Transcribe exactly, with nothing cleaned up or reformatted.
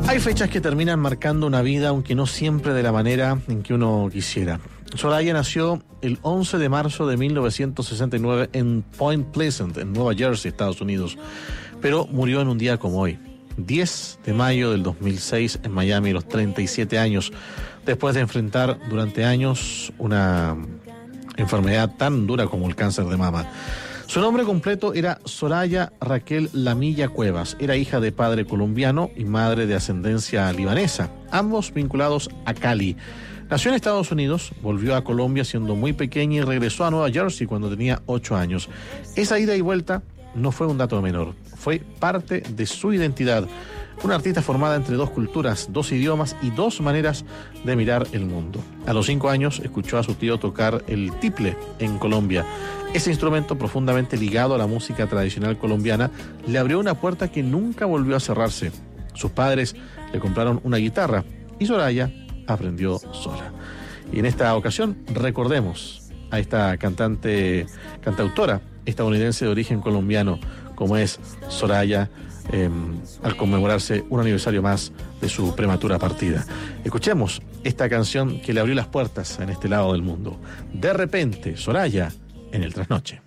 Hay fechas que terminan marcando una vida, aunque no siempre de la manera en que uno quisiera. Soraya nació el once de marzo de mil novecientos sesenta y nueve en Point Pleasant, en Nueva Jersey, Estados Unidos, pero murió en un día como hoy, diez de mayo del dos mil seis, en Miami, a los treinta y siete años, después de enfrentar durante años una enfermedad tan dura como el cáncer de mama. Su nombre completo era Soraya Raquel Lamilla Cuevas. Era hija de padre colombiano y madre de ascendencia libanesa, ambos vinculados a Cali. Nació en Estados Unidos, volvió a Colombia siendo muy pequeña y regresó a Nueva Jersey cuando tenía ocho años. Esa ida y vuelta no fue un dato menor, fue parte de su identidad. Una artista formada entre dos culturas, dos idiomas y dos maneras de mirar el mundo. A los cinco años escuchó a su tío tocar el tiple en Colombia. Ese instrumento, profundamente ligado a la música tradicional colombiana, le abrió una puerta que nunca volvió a cerrarse. Sus padres le compraron una guitarra y Soraya aprendió sola. Y en esta ocasión recordemos a esta cantante, cantautora estadounidense de origen colombiano, como es Soraya, eh, al conmemorarse un aniversario más de su prematura partida. Escuchemos esta canción que le abrió las puertas en este lado del mundo. De repente, Soraya, en el trasnoche.